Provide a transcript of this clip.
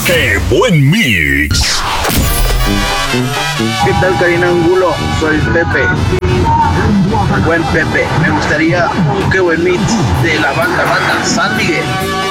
¡Qué buen mix! ¿Qué tal, Karina Angulo? Soy Pepe. Buen Pepe. Me gustaría un Qué buen mix de la banda San Miguel.